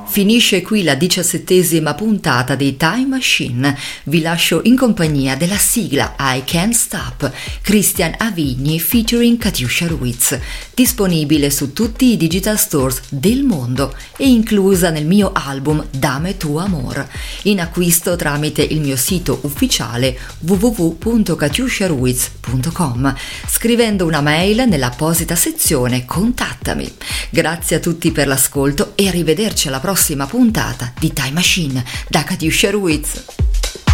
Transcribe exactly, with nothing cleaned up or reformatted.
Finisce qui la diciassettesima puntata di Time Machine. Vi lascio in compagnia della sigla I Can't Stop, Christian Avigni featuring Katiuscia Ruiz, disponibile su tutti i digital stores del mondo e inclusa nel mio album Dame tu amor, in acquisto tramite il mio sito ufficiale w w w punto katiuscia ruiz punto com, scrivendo una mail nell'apposita sezione Contattami. Grazie a tutti per l'ascolto e arrivederci alla prossima puntata di Time Machine da Katiuscia Ruiz.